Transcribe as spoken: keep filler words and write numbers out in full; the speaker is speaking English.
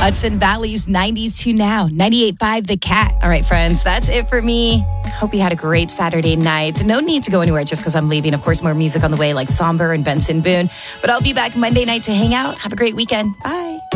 Hudson Valley's nineties to now. ninety-eight point five The Cat. All right, friends, that's it for me. Hope you had a great Saturday night. No need to go anywhere just because I'm leaving. Of course, more music on the way like Somber and Benson Boone. But I'll be back Monday night to hang out. Have a great weekend. Bye.